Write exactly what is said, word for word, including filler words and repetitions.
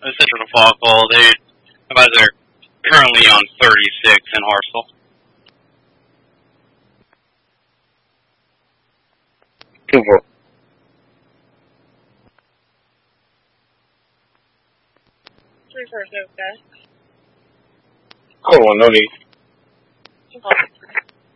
the Central Fall Call. They, they're currently on thirty-six in Hartselle. Two four. Three four zero, okay. Call one, no need. Okay.